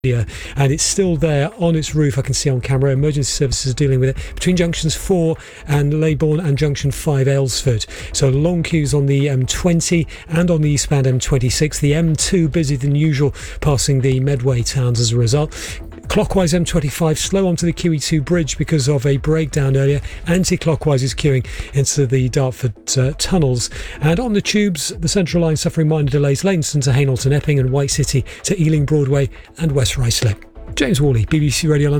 and it's still there on its roof. I can see on camera. Emergency services are dealing with it between junctions 4 and Leybourne and junction 5 Aylesford. So long queues on the M20 and on the eastbound M26. The M2 busier than usual, passing the Medway towns as a result. Clockwise M25 slow onto the QE2 bridge because of a breakdown earlier. Anti-clockwise is queuing into the Dartford tunnels. And on the tubes, the Central Line suffering minor delays. Leytonstone to Hainault and Epping, and White City to Ealing Broadway and West Ruislip. James Worley, BBC Radio London.